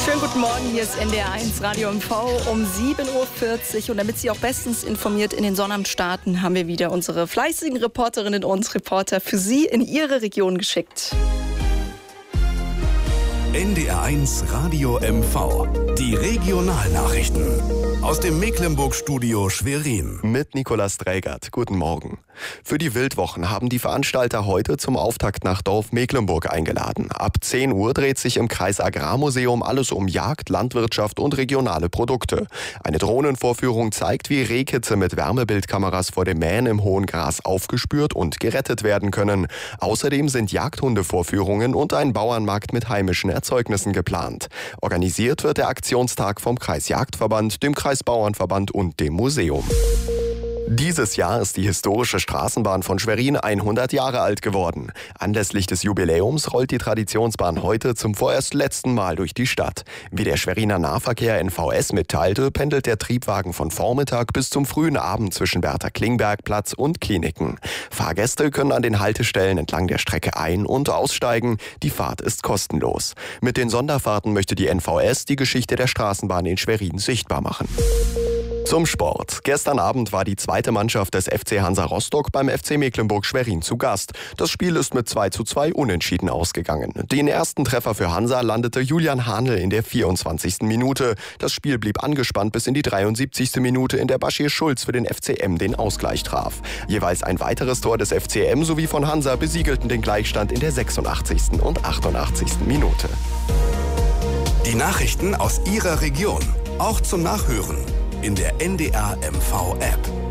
Schönen guten Morgen, hier ist NDR1 Radio MV um 7.40 Uhr. Und damit Sie auch bestens informiert in den Sonnabend starten, haben wir wieder unsere fleißigen Reporterinnen und Reporter für Sie in Ihre Region geschickt. NDR1 Radio MV. Die Regionalnachrichten. Aus dem Mecklenburg-Studio Schwerin. Mit Nicolas Drägert. Guten Morgen. Für die Wildwochen haben die Veranstalter heute zum Auftakt nach Dorf Mecklenburg eingeladen. Ab 10 Uhr dreht sich im Kreis Agrarmuseum alles um Jagd, Landwirtschaft und regionale Produkte. Eine Drohnenvorführung zeigt, wie Rehkitze mit Wärmebildkameras vor dem Mähen im hohen Gras aufgespürt und gerettet werden können. Außerdem sind Jagdhundevorführungen und ein Bauernmarkt mit heimischen Erzeugnissen geplant. Organisiert wird der Aktionstag vom Kreis Jagdverband, dem Kreis Bauernverband und dem Museum. Dieses Jahr ist die historische Straßenbahn von Schwerin 100 Jahre alt geworden. Anlässlich des Jubiläums rollt die Traditionsbahn heute zum vorerst letzten Mal durch die Stadt. Wie der Schweriner Nahverkehr NVS mitteilte, pendelt der Triebwagen von Vormittag bis zum frühen Abend zwischen Bertha-Klingberg-Platz und Kliniken. Fahrgäste können an den Haltestellen entlang der Strecke ein- und aussteigen. Die Fahrt ist kostenlos. Mit den Sonderfahrten möchte die NVS die Geschichte der Straßenbahn in Schwerin sichtbar machen. Zum Sport. Gestern Abend war die zweite Mannschaft des FC Hansa Rostock beim FC Mecklenburg-Schwerin zu Gast. Das Spiel ist mit 2:2 unentschieden ausgegangen. Den ersten Treffer für Hansa landete Julian Hahnl in der 24. Minute. Das Spiel blieb angespannt bis in die 73. Minute, in der Bashir Schulz für den FCM den Ausgleich traf. Jeweils ein weiteres Tor des FCM sowie von Hansa besiegelten den Gleichstand in der 86. und 88. Minute. Die Nachrichten aus Ihrer Region. Auch zum Nachhören in der NDR MV App.